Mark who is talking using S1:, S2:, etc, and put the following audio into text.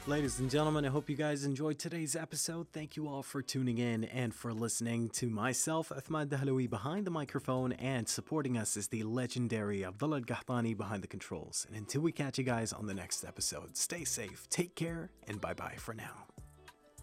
S1: Ladies and gentlemen, I hope you guys enjoyed today's episode. Thank you all for tuning in and for listening to myself, Athman Dahlawi, behind the microphone, and supporting us is the legendary Abdullah Gahtani behind the controls. And until we catch you guys on the next episode, stay safe, take care, and bye-bye for now.